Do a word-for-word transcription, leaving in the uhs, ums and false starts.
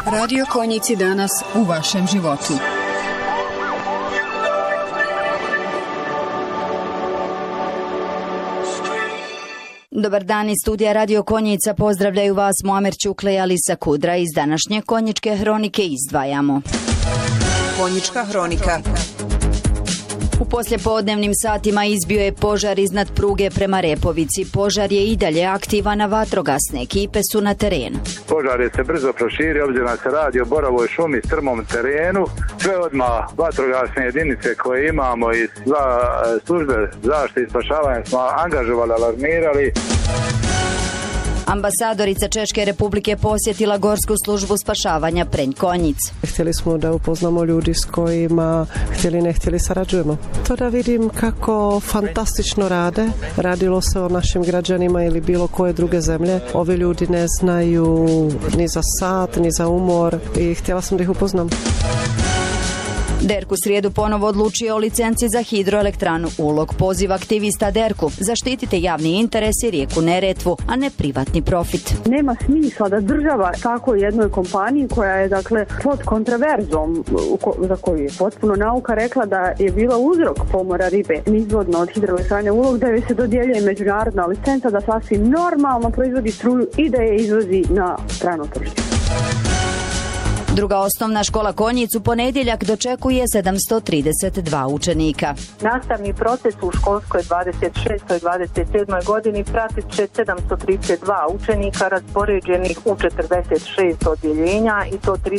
Radio Konjici danas u vašem životu. Dobar dan iz studija Radio Konjica, pozdravljaju vas Muamer Ćukle i Alisa Kudra. Iz današnje Konjičke hronike izdvajamo. Konjička hronika. U poslijepodnevnim satima izbio je požar iznad pruge prema Repovici. Požar je i dalje aktivan, a vatrogasne ekipe su na terenu. Požar je se brzo proširio, obzirom da se radi o boravoj šumi, strmom terenu. Sve odmah vatrogasne jedinice koje imamo i sva službe zaštite i spašavanja smo angažovali, alarmirali. Ambasadorica Češke Republike posjetila Gorsku službu spašavanja Prenj Konjic. Htjeli smo da upoznamo ljudi s kojima htjeli ne htjeli sarađujemo. To da vidim kako fantastično rade. Radilo se o našim građanima ili bilo koje druge zemlje. Ovi ljudi ne znaju ni za sat, ni za umor i htjela sam da ih upoznam. Derku srijedu ponovo odlučio o licenci za hidroelektranu Ulog. Poziv aktivista Derku: zaštitite javni interes i rijeku Neretvu, a ne privatni profit. Nema smisla da država tako jednoj kompaniji koja je dakle pod kontraverzom, za koju je potpuno nauka rekla da je bila uzrok pomora ribe nizvodno od hidroelektrane Ulog, da joj se dodjeljuje međunarodna licenca da sasvim normalno proizvodi struju i da je izvozi na strano tržište. Druga osnovna škola Konjic u ponedjeljak dočekuje sedamsto trideset dva učenika. Nastavni proces u školskoj dvadeset šestoj dvadeset sedmoj godini pratit će sedamsto trideset dva učenika raspoređenih u četrdeset šest odjeljenja i to